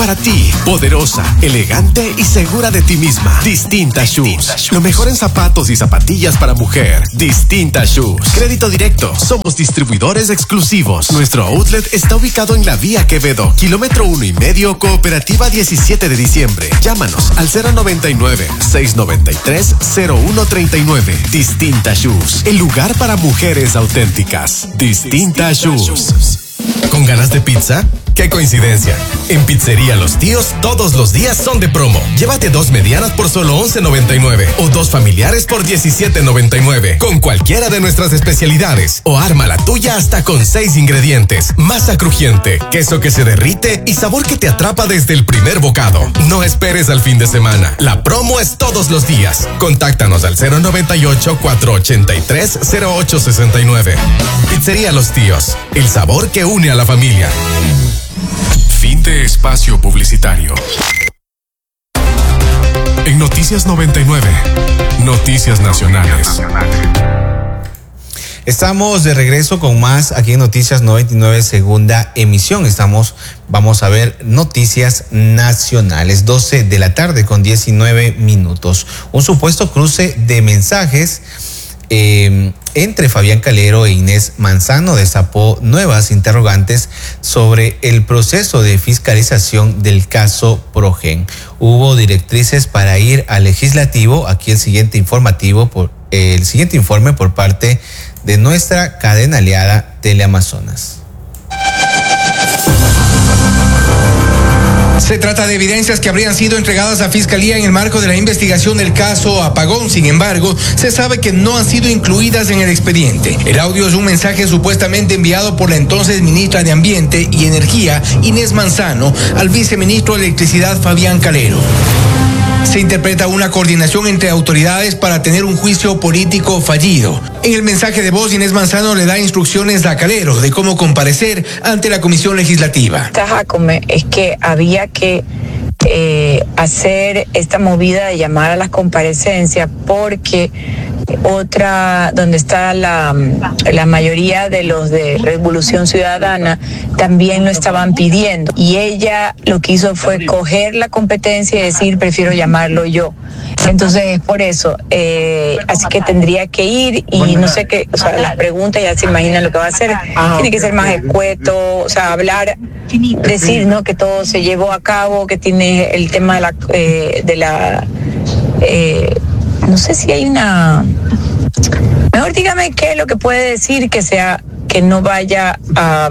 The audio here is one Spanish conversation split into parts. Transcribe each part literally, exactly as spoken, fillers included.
Para ti, poderosa, elegante y segura de ti misma. Distinta Shoes. Lo mejor en zapatos y zapatillas para mujer. Distinta Shoes. Crédito directo. Somos distribuidores exclusivos. Nuestro outlet está ubicado en la Vía Quevedo, kilómetro uno y medio, Cooperativa diecisiete de diciembre. Llámanos al cero noventa y nueve, seiscientos noventa y tres, cero uno treinta y nueve. Distinta Shoes. El lugar para mujeres auténticas. Distinta Shoes. ¿Con ganas de pizza? ¡Qué coincidencia! En Pizzería Los Tíos, todos los días son de promo. Llévate dos medianas por solo once noventa y nueve o dos familiares por diecisiete noventa y nueve. Con cualquiera de nuestras especialidades. O arma la tuya hasta con seis ingredientes. Masa crujiente, queso que se derrite y sabor que te atrapa desde el primer bocado. No esperes al fin de semana. La promo es todos los días. Contáctanos al cero noventa y ocho, cuatrocientos ochenta y tres, cero ocho sesenta y nueve. Pizzería Los Tíos. El sabor que une a la familia. Fin de espacio publicitario. En Noticias noventa y nueve, Noticias Nacionales. Estamos de regreso con más aquí en Noticias noventa y nueve, segunda emisión. Estamos, vamos a ver noticias nacionales, doce de la tarde con diecinueve minutos. Un supuesto cruce de mensajes Eh, entre Fabián Calero e Inés Manzano destapó nuevas interrogantes sobre el proceso de fiscalización del caso Progen. Hubo directrices para ir al legislativo. Aquí el siguiente informativo, por, eh, el siguiente informe por parte de nuestra cadena aliada Teleamazonas. Se trata de evidencias que habrían sido entregadas a Fiscalía en el marco de la investigación del caso Apagón. Sin embargo, se sabe que no han sido incluidas en el expediente. El audio es un mensaje supuestamente enviado por la entonces ministra de Ambiente y Energía, Inés Manzano, al viceministro de Electricidad, Fabián Calero. Se interpreta una coordinación entre autoridades para tener un juicio político fallido. En el mensaje de voz, Inés Manzano le da instrucciones a Calero de cómo comparecer ante la Comisión Legislativa. Jacome, es que había que eh, hacer esta movida de llamar a las comparecencias porque otra, donde está la, la mayoría de los de Revolución Ciudadana, también lo estaban pidiendo. Y ella lo que hizo fue coger la competencia y decir, prefiero llamarlo yo. Entonces es por eso. Eh, así que tendría que ir y no sé qué, o sea, las preguntas ya se imaginan lo que va a hacer. Tiene que ser más escueto, o sea, hablar, decir, ¿no?, que todo se llevó a cabo, que tiene el tema de la... Eh, de la eh, no sé si hay una... Mejor dígame qué es lo que puede decir que sea, que no vaya a,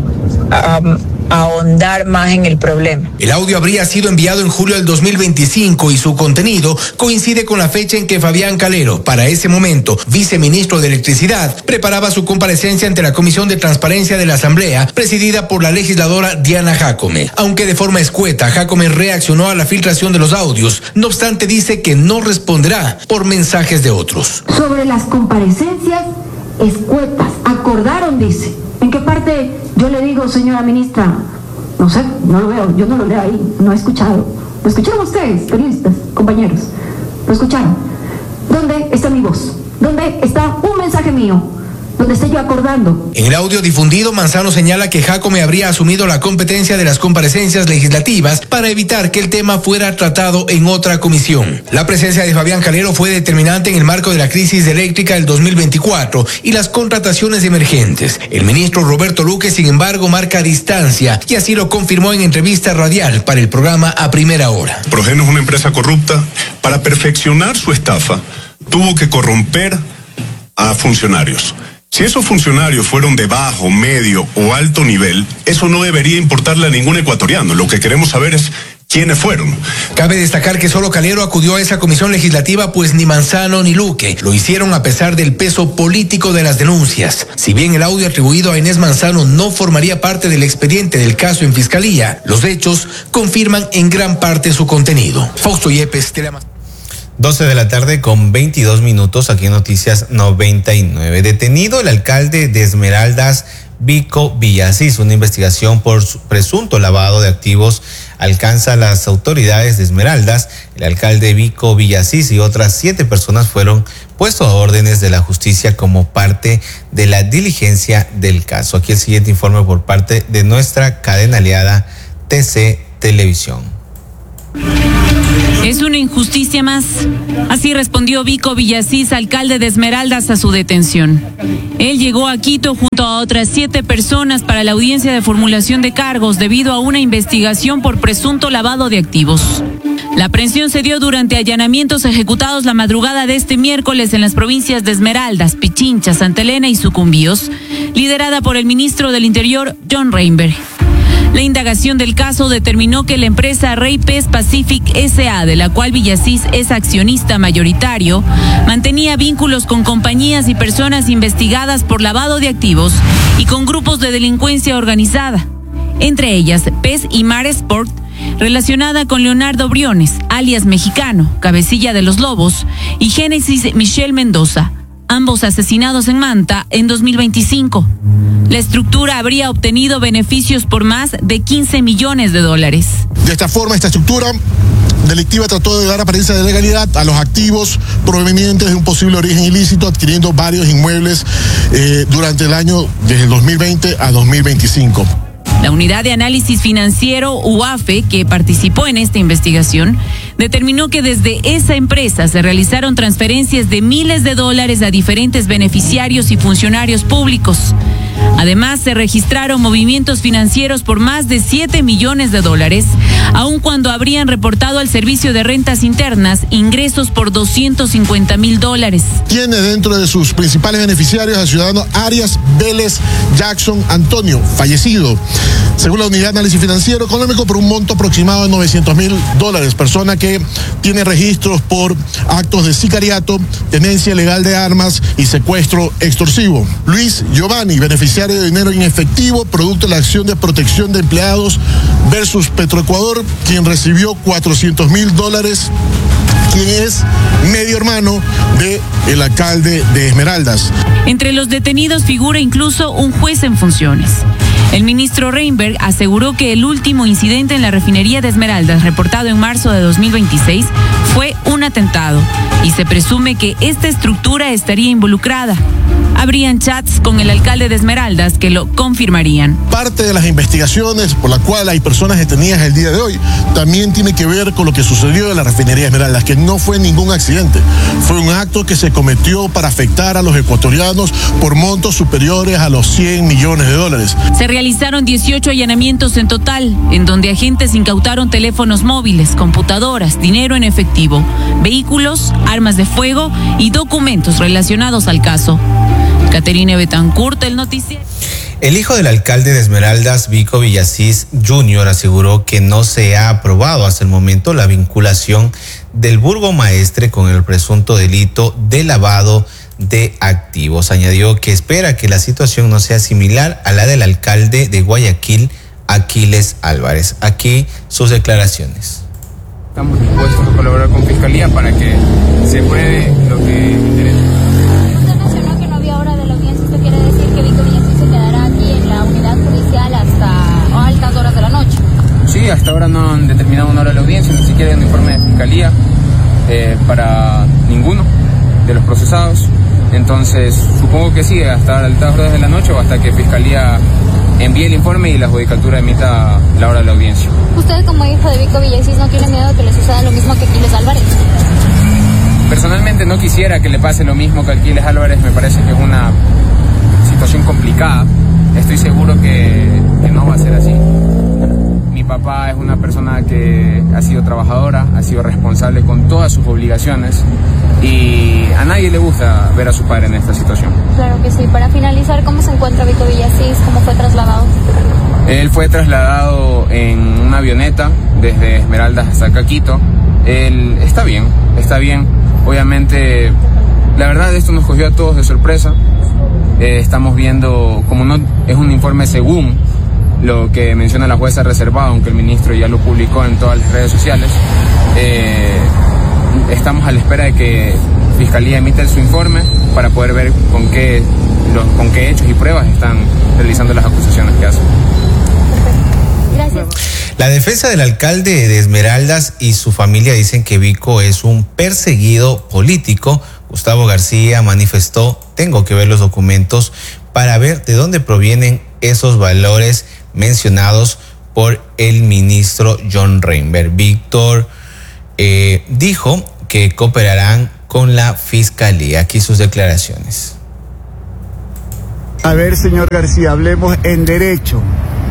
a, a ahondar más en el problema. El audio habría sido enviado en julio del dos mil veinticinco y su contenido coincide con la fecha en que Fabián Calero, para ese momento viceministro de Electricidad, preparaba su comparecencia ante la Comisión de Transparencia de la Asamblea, presidida por la legisladora Diana Jacome. Aunque de forma escueta, Jacome reaccionó a la filtración de los audios. No obstante, dice que no responderá por mensajes de otros. Sobre las comparecencias escuetas, acordaron, dice. ¿En qué parte yo le digo, señora ministra? No sé, no lo veo, yo no lo leo ahí, no he escuchado. ¿Lo escucharon ustedes, periodistas, compañeros? ¿Lo escucharon? ¿Dónde está mi voz? ¿Dónde está un mensaje mío? ¿Dónde estoy yo acordando? En el audio difundido, Manzano señala que Jacome habría asumido la competencia de las comparecencias legislativas para evitar que el tema fuera tratado en otra comisión. La presencia de Fabián Calero fue determinante en el marco de la crisis eléctrica del dos mil veinticuatro y las contrataciones emergentes. El ministro Roberto Luque, sin embargo, marca distancia y así lo confirmó en entrevista radial para el programa A Primera Hora. Progen es una empresa corrupta. Para perfeccionar su estafa, tuvo que corromper a funcionarios. Si esos funcionarios fueron de bajo, medio o alto nivel, eso no debería importarle a ningún ecuatoriano. Lo que queremos saber es quiénes fueron. Cabe destacar que solo Calero acudió a esa comisión legislativa, pues ni Manzano ni Luque lo hicieron a pesar del peso político de las denuncias. Si bien el audio atribuido a Inés Manzano no formaría parte del expediente del caso en Fiscalía, los hechos confirman en gran parte su contenido. Fausto Yepes, Teleamazonas. doce de la tarde con veintidós minutos aquí en Noticias noventa y nueve. Detenido el alcalde de Esmeraldas, Vico Villasís. Una investigación por presunto lavado de activos alcanza a las autoridades de Esmeraldas. El alcalde Vico Villasís y otras siete personas fueron puestos a órdenes de la justicia como parte de la diligencia del caso. Aquí el siguiente informe por parte de nuestra cadena aliada T C televisión. Es una injusticia más. Así respondió Vico Villasís, alcalde de Esmeraldas, a su detención. Él llegó a Quito junto a otras siete personas para la audiencia de formulación de cargos debido a una investigación por presunto lavado de activos. La aprehensión se dio durante allanamientos ejecutados la madrugada de este miércoles en las provincias de Esmeraldas, Pichincha, Santa Elena y Sucumbíos, liderada por el ministro del Interior, John Reinberg. La indagación del caso determinó que la empresa Reypes Pacific S A, de la cual Villasís es accionista mayoritario, mantenía vínculos con compañías y personas investigadas por lavado de activos y con grupos de delincuencia organizada, entre ellas Pez y Mar Sport, relacionada con Leonardo Briones, alias Mexicano, cabecilla de los Lobos, y Génesis Michelle Mendoza, ambos asesinados en Manta en dos mil veinticinco. La estructura habría obtenido beneficios por más de quince millones de dólares. De esta forma, esta estructura delictiva trató de dar apariencia de legalidad a los activos provenientes de un posible origen ilícito, adquiriendo varios inmuebles eh, durante el año desde el dos mil veinte a dos mil veinticinco. La Unidad de Análisis Financiero, U A F E, que participó en esta investigación, determinó que desde esa empresa se realizaron transferencias de miles de dólares a diferentes beneficiarios y funcionarios públicos. Además, se registraron movimientos financieros por más de siete millones de dólares, aun cuando habrían reportado al Servicio de Rentas Internas ingresos por doscientos cincuenta mil dólares. Tiene dentro de sus principales beneficiarios al ciudadano Arias Vélez Jackson Antonio, fallecido, según la Unidad de Análisis Financiero Económico, por un monto aproximado de novecientos mil dólares, persona que tiene registros por actos de sicariato, tenencia ilegal de armas y secuestro extorsivo. Luis Giovanni, beneficiario de dinero en efectivo, producto de la acción de protección de empleados versus Petroecuador, quien recibió cuatrocientos mil dólares, quien es medio hermano de el alcalde de Esmeraldas. Entre los detenidos figura incluso un juez en funciones. El ministro Reinberg aseguró que el último incidente en la refinería de Esmeraldas, reportado en marzo de dos mil veintiséis, fue un atentado y se presume que esta estructura estaría involucrada. Habrían chats con el alcalde de Esmeraldas que lo confirmarían. Parte de las investigaciones por la cual hay personas detenidas el día de hoy también tiene que ver con lo que sucedió en la refinería de Esmeraldas, que no fue ningún accidente. Fue un acto que se cometió para afectar a los ecuatorianos por montos superiores a los cien millones de dólares. Se realizaron dieciocho allanamientos en total, en donde agentes incautaron teléfonos móviles, computadoras, dinero en efectivo, vehículos, armas de fuego y documentos relacionados al caso. Caterina Betancourt, el noticiero. El hijo del alcalde de Esmeraldas, Vico Villasís junior, aseguró que no se ha aprobado hasta el momento la vinculación del burgomaestre con el presunto delito de lavado de activos. Añadió que espera que la situación no sea similar a la del alcalde de Guayaquil, Aquiles Álvarez. Aquí sus declaraciones. Estamos dispuestos a colaborar con Fiscalía para que se pruebe lo que interesa. Usted mencionó que no había hora de la audiencia. ¿Esto quiere decir que Vico Villasís se quedará aquí en la unidad judicial hasta altas horas de la noche? Sí, hasta ahora no han determinado una hora de la audiencia, ni siquiera hay un informe de Fiscalía eh, para ninguno de los procesados. Entonces, supongo que sí, hasta altas horas de la noche o hasta que Fiscalía envíe el informe y la judicatura emita la hora de la audiencia. ¿Usted, como hijo de Vico Villasís, no tiene miedo de que le suceda lo mismo que Aquiles Álvarez? Personalmente no quisiera que le pase lo mismo que a Aquiles Álvarez, me parece que es una situación complicada. Estoy seguro que, que no va a ser así. Mi papá es una persona que ha sido trabajadora, ha sido responsable con todas sus obligaciones y a nadie le gusta ver a su padre en esta situación. Claro que sí. Para finalizar, ¿cómo se encuentra Vico Villasís? ¿Cómo fue trasladado? Él fue trasladado en una avioneta desde Esmeraldas hasta Caquito. Él está bien, está bien. Obviamente, la verdad, esto nos cogió a todos de sorpresa. Eh, estamos viendo, como no es un informe según lo que menciona la jueza reservado, aunque el ministro ya lo publicó en todas las redes sociales, eh, estamos a la espera de que Fiscalía emita su informe para poder ver con qué, los, con qué hechos y pruebas están realizando las acusaciones que hacen. Gracias. La defensa del alcalde de Esmeraldas y su familia dicen que Vico es un perseguido político. Gustavo García manifestó: tengo que ver los documentos para ver de dónde provienen esos valores mencionados por el ministro John Reinberg. Víctor eh, dijo que cooperarán con la fiscalía. Aquí sus declaraciones. A ver, señor García, hablemos en derecho.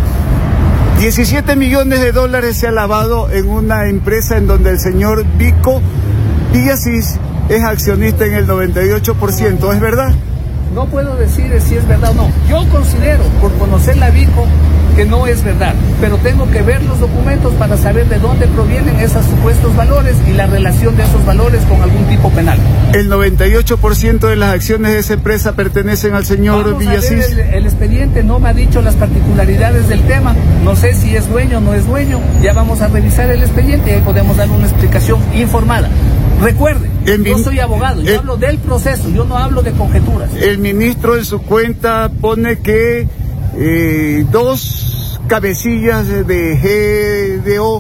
diecisiete millones de dólares se ha lavado en una empresa en donde el señor Vico Villasís es accionista en el noventa y ocho por ciento, ¿es verdad? No puedo decir si es verdad o no. Yo considero, por conocer la Vico, que no es verdad, pero tengo que ver los documentos para saber de dónde provienen esos supuestos valores y la relación de esos valores con algún tipo penal. El noventa y ocho por ciento de las acciones de esa empresa pertenecen al señor Villasís. El, el expediente no me ha dicho las particularidades del tema, no sé si es dueño o no es dueño, ya vamos a revisar el expediente y ahí podemos dar una explicación informada. Recuerde, el yo soy abogado, yo el, hablo del proceso, yo no hablo de conjeturas. El ministro en su cuenta pone que eh, dos cabecillas de G D O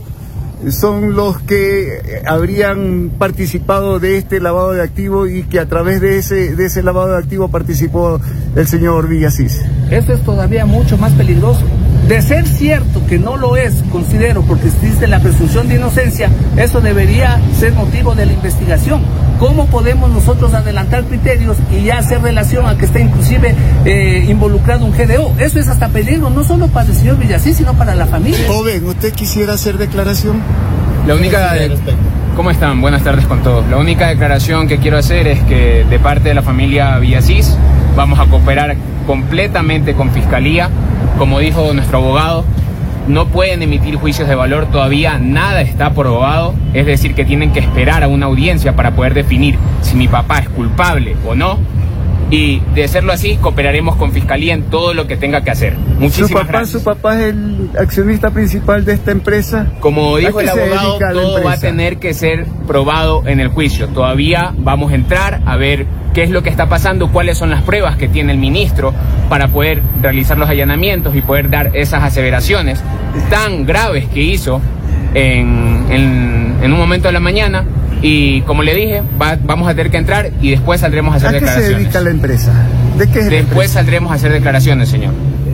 son los que habrían participado de este lavado de activos y que a través de ese, de ese lavado de activos participó el señor Villasís. Eso es todavía mucho más peligroso. De ser cierto que no lo es, considero, porque existe la presunción de inocencia, eso debería ser motivo de la investigación. ¿Cómo podemos nosotros adelantar criterios y ya hacer relación a que esté inclusive eh, involucrado un G D O? Eso es hasta peligro, no solo para el señor Villasís, sino para la familia. Joven, ¿usted quisiera hacer declaración? La única... De... ¿Cómo están? Buenas tardes con todos. La única declaración que quiero hacer es que de parte de la familia Villasís vamos a cooperar completamente con Fiscalía. Como dijo nuestro abogado, no pueden emitir juicios de valor, todavía nada está probado, es decir, que tienen que esperar a una audiencia para poder definir si mi papá es culpable o no, y de serlo así, cooperaremos con Fiscalía en todo lo que tenga que hacer. Muchísimas ¿Su papá, gracias. ¿Su papá es el accionista principal de esta empresa? Como dijo el abogado, todo va a tener que ser probado en el juicio. Todavía vamos a entrar a ver qué es lo que está pasando, cuáles son las pruebas que tiene el ministro para poder realizar los allanamientos y poder dar esas aseveraciones tan graves que hizo en, en, en un momento de la mañana. Y como le dije, va, vamos a tener que entrar y después saldremos a hacer ¿A qué declaraciones. se dedica la empresa? ¿De qué es Después empresa? saldremos a hacer declaraciones, señor.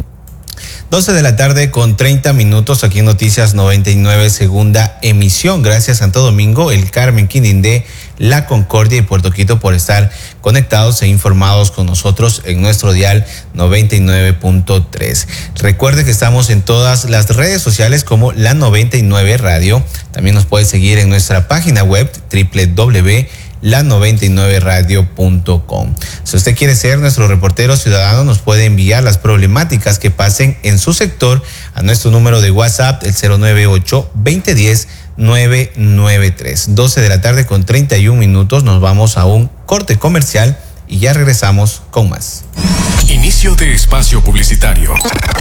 doce de la tarde con treinta minutos aquí en Noticias noventa y nueve, segunda emisión. Gracias Santo Domingo, el Carmen, Quindindé, La Concordia y Puerto Quito por estar conectados e informados con nosotros en nuestro dial noventa y nueve punto tres. Recuerde que estamos en todas las redes sociales como La noventa y nueve Radio. También nos puede seguir en nuestra página web doble u doble u doble u punto la noventa y nueve radio punto com. Si usted quiere ser nuestro reportero ciudadano, nos puede enviar las problemáticas que pasen en su sector a nuestro número de WhatsApp, el cero nueve ocho, veinte diez, nueve nueve tres. doce de la tarde con treinta y un minutos, nos vamos a un corte comercial y ya regresamos con más. Inicio de espacio publicitario.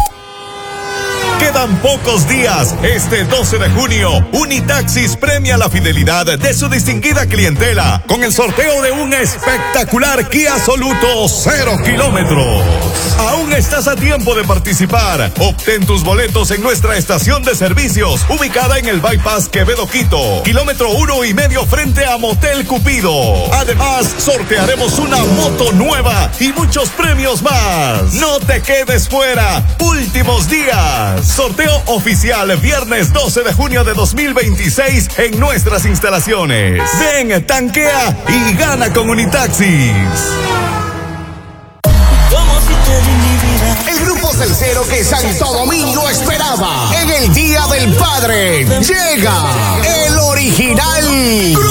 Quedan pocos días. Este doce de junio, Unitaxis premia la fidelidad de su distinguida clientela con el sorteo de un espectacular Kia Soluto cero kilómetros. Aún estás a tiempo de participar. Obtén tus boletos en nuestra estación de servicios, ubicada en el Bypass Quevedo Quito, kilómetro uno y medio frente a Motel Cupido. Además, sortearemos una moto nueva y muchos premios más. No te quedes fuera. Últimos días. Sorteo oficial viernes doce de junio de dos mil veintiséis en nuestras instalaciones. Ven, tanquea y gana con Unitaxis. El grupo salsero que Santo Domingo esperaba en el Día del Padre llega el original